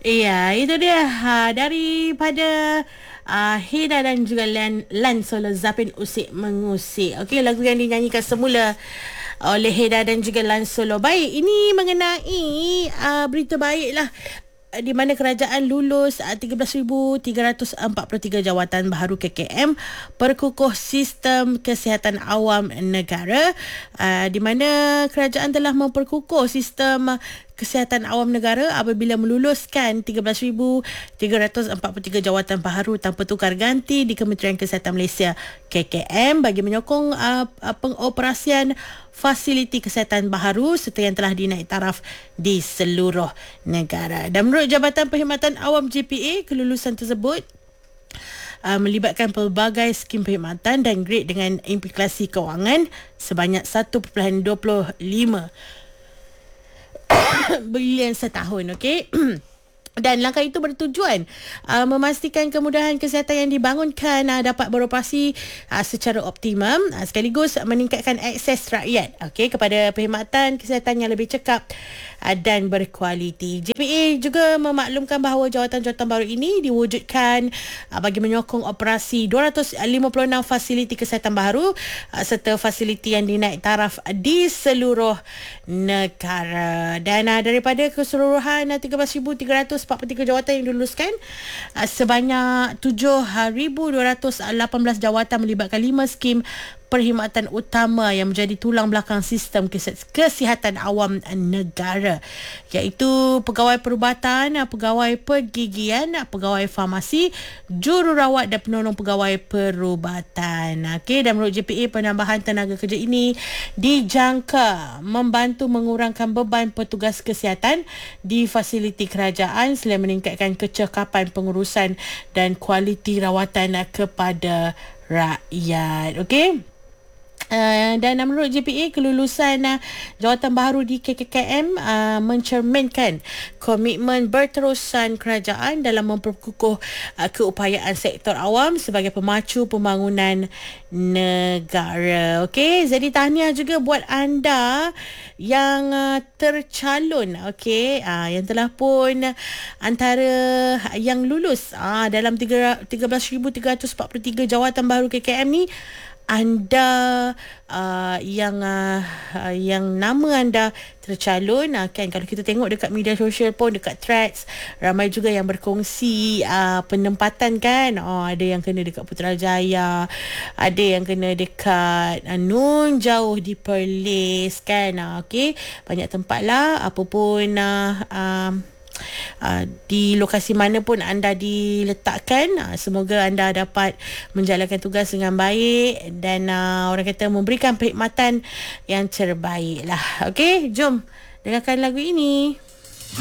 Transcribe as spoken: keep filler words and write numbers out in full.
Iya, itu dia ha, daripada uh, Heda dan juga Lan, Lan Solo Zapin Usik Mengusik. Okey, lagu yang dinyanyikan semula oleh Heda dan juga Lan Solo. Baik, ini mengenai uh, berita baik lah, di mana kerajaan lulus uh, tiga belas ribu tiga ratus empat puluh tiga jawatan baharu K K M perkukuh sistem kesihatan awam negara, uh, di mana kerajaan telah memperkukuh sistem kesihatan awam negara apabila meluluskan tiga belas ribu tiga ratus empat puluh tiga jawatan baharu tanpa tukar ganti di Kementerian Kesihatan Malaysia K K M bagi menyokong uh, pengoperasian fasiliti kesihatan baharu serta yang telah dinaik taraf di seluruh negara. Dan menurut Jabatan Perkhidmatan Awam J P A, kelulusan tersebut Uh, melibatkan pelbagai skim perkhidmatan dan grade dengan implikasi kewangan sebanyak satu perpuluhan dua lima bilion setahun. Okey. Dan langkah itu bertujuan uh, memastikan kemudahan kesihatan yang dibangunkan uh, dapat beroperasi uh, secara optimum, uh, sekaligus meningkatkan akses rakyat okay, kepada perkhidmatan kesihatan yang lebih cekap uh, dan berkualiti. J P A juga memaklumkan bahawa jawatan-jawatan baru ini diwujudkan uh, bagi menyokong operasi dua ratus lima puluh enam fasiliti kesihatan baru uh, serta fasiliti yang dinaik taraf di seluruh negara. Dan uh, daripada keseluruhan uh, tiga belas ribu tiga ratus empat puluh tiga jawatan yang diluluskan, uh, sebanyak tujuh ribu dua ratus lapan belas jawatan melibatkan lima skim perkhidmatan utama yang menjadi tulang belakang sistem kesihatan awam negara, iaitu pegawai perubatan, pegawai pergigian, pegawai farmasi, jururawat dan penolong pegawai perubatan. Okey, dan menurut J P A, penambahan tenaga kerja ini dijangka membantu mengurangkan beban petugas kesihatan di fasiliti kerajaan selain meningkatkan kecekapan pengurusan dan kualiti rawatan kepada rakyat. Okey. Uh, dan menurut J P A, kelulusan uh, jawatan baharu di K K K M uh, mencerminkan komitmen berterusan kerajaan dalam memperkukuh uh, keupayaan sektor awam sebagai pemacu pembangunan negara. Okey, jadi tahniah juga buat anda yang uh, tercalon, okey, uh, yang telah pun antara yang lulus uh, dalam tiga belas ribu tiga ratus empat puluh tiga jawatan baharu K K M ni. Anda uh, yang uh, uh, yang nama anda tercalon, uh, kan, kalau kita tengok dekat media sosial pun, dekat threads, ramai juga yang berkongsi uh, penempatan, kan. Oh, ada yang kena dekat Putrajaya, ada yang kena dekat uh, Nun jauh di Perlis, kan. Uh, Okey, banyak tempat lah. Apa pun uh, uh, Uh, di lokasi mana pun anda diletakkan, uh, semoga anda dapat menjalankan tugas dengan baik dan uh, orang kata memberikan perkhidmatan yang terbaik lah. Okey, jom dengarkan lagu ini.